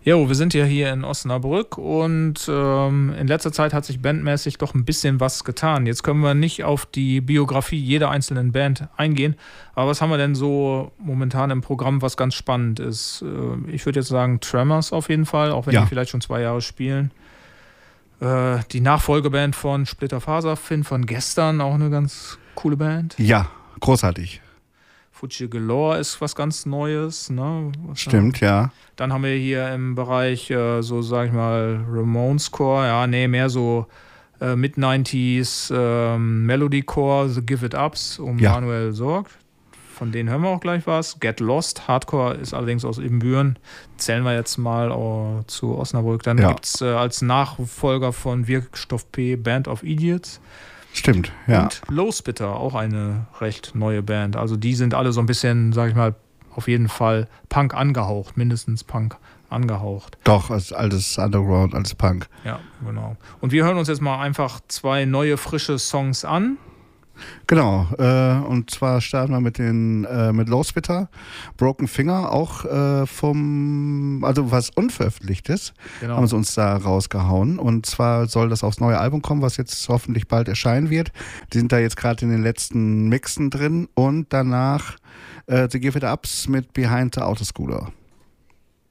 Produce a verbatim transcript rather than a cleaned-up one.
Jo, wir sind ja hier in Osnabrück und ähm, in letzter Zeit hat sich bandmäßig doch ein bisschen was getan. Jetzt können wir nicht auf die Biografie jeder einzelnen Band eingehen, aber was haben wir denn so momentan im Programm, was ganz spannend ist? Äh, ich würde jetzt sagen Tremors auf jeden Fall, auch wenn Ja. die vielleicht schon zwei Jahre spielen. Äh, die Nachfolgeband von Splitter Faser, Finn von gestern, auch eine ganz coole Band. Ja, großartig. Fuji Galore ist was ganz Neues, ne? Was Stimmt, ja. Dann haben wir hier im Bereich, äh, so sag ich mal, Ramones-Core, ja, nee, mehr so äh, Mid-neunziger ähm, Melody-Core, The Give It Ups um Ja. Manuel Sorg. Von denen hören wir auch gleich was. Get Lost, Hardcore ist allerdings aus Ibbenbüren. Zählen wir jetzt mal äh, zu Osnabrück. Dann Ja. gibt es äh, als Nachfolger von Wirkstoff P Band of Idiots. Stimmt, ja. Und Lowspitter, auch eine recht neue Band. Also die sind alle so ein bisschen, sag ich mal, auf jeden Fall Punk angehaucht, mindestens Punk angehaucht. Doch, als altes Underground, als Punk. Ja, genau. Und wir hören uns jetzt mal einfach zwei neue, frische Songs an. Genau, äh, und zwar starten wir mit den äh, mit Lowspitter, Broken Finger, auch äh, vom, also was unveröffentlicht ist, Genau. haben sie uns da rausgehauen. Und zwar soll das aufs neue Album kommen, was jetzt hoffentlich bald erscheinen wird. Die sind da jetzt gerade in den letzten Mixen drin und danach äh, The Give It Ups mit Behind the Autoscooter.